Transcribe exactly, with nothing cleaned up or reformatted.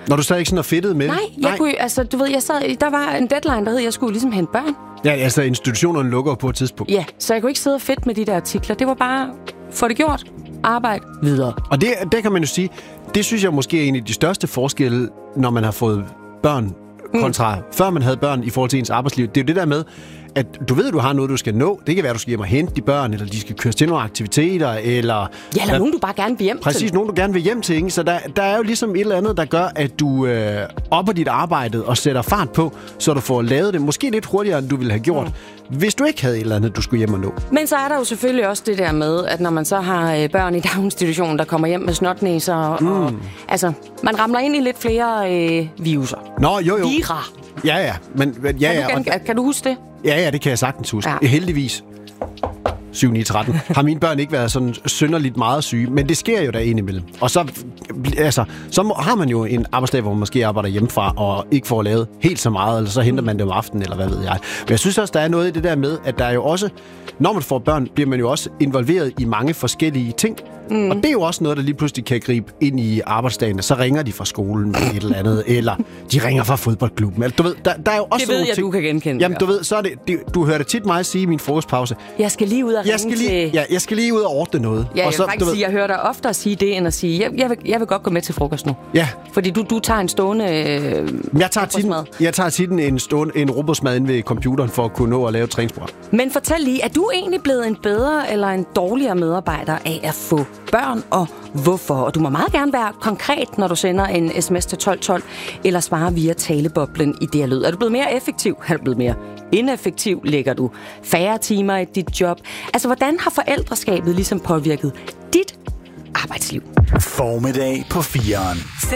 Når du sad ikke sådan og fedtede med Nej, det? jeg kunne, altså, du ved, jeg sad, der var en deadline, der hed, at jeg skulle ligesom hente børn. Ja, altså institutionerne lukker på et tidspunkt. Ja, så jeg kunne ikke sidde og fedt med de der artikler. Det var bare, få det gjort, arbejde videre. Og det, det kan man jo sige, det synes jeg måske er en af de største forskelle, når man har fået børn kontra mm. før man havde børn i forhold til ens arbejdsliv. Det er jo det der med, at du ved, at du har noget, du skal nå. Det kan være, at du skal hjem og hente de børn, eller de skal køres til nogle aktiviteter, eller... Ja, eller der, nogen, du bare gerne vil hjem præcis, til. Præcis, nogen, du gerne vil hjem til, ikke? Så der, der er jo ligesom et eller andet, der gør, at du øh, opper dit arbejde og sætter fart på, så du får lavet det måske lidt hurtigere, end du ville have gjort, mm. hvis du ikke havde et eller andet, du skulle hjem og nå. Men så er der jo selvfølgelig også det der med, at når man så har øh, børn i daginstitutionen, der kommer hjem med snotnæser, og, mm. og altså, man ramler ind i lidt flere øh, viruser. Nå, jo, jo. Vira. Ja, ja. Men, ja, kan, ja, du, kan, kan du huske det? Ja, ja, det kan jeg sagtens huske. Ja. Heldigvis. syv ni tretten har mine børn ikke været sådan synderligt meget syge, men det sker jo der indimellem. Og så, altså, så må, har man jo en arbejdsdag, hvor man måske arbejder hjemmefra og ikke får lavet helt så meget, eller så henter man det om aftenen, eller hvad ved jeg. Men jeg synes også, der er noget i det der med, at der er jo også, når man får børn, bliver man jo også involveret i mange forskellige ting. Mm. Og det er jo også noget, der lige pludselig kan gribe ind i arbejdsdagen. Så ringer de fra skolen med et eller andet, eller de ringer fra fodboldklubben. Altså, du ved, der, der er jo også det ved jeg, ting. du kan genkende. Jamen, du ved, så er det, det du hører det tit mig sige i min frokostpause. Jeg skal lige ud og jeg skal lige, til... Ja, jeg skal lige ud og ordne noget. Ja, jeg og så, vil faktisk sige, jeg hører dig oftere sige det, end at sige, jeg, jeg, vil, jeg vil godt gå med til frokost nu. Ja. Fordi du, du tager en stående øh, jeg tager tiden, jeg tager tiden en, stående, en robotsmad inde ved computeren, for at kunne nå at lave et træningsprogram. Men fortæl lige, er du egentlig blevet en bedre eller en dårligere medarbejder af at få børn, og hvorfor? Og du må meget gerne være konkret, når du sender en sms til tolv tolv, eller svarer via taleboblen i det her lyd. Er du blevet mere effektiv? Er du blevet mere ineffektiv? Lægger du færre timer i dit job? Altså, hvordan har forældreskabet ligesom påvirket dit arbejdsliv? Formiddag på fireren.